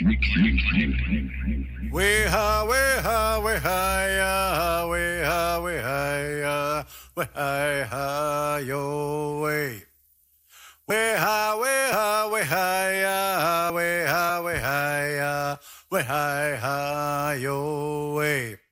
Way ha, way ha, way hi ya, way ha, way hi ya, way hi ha yo way. Way ha, way ha, way hi ya, way ha, way hi ya, way hi ha yo way.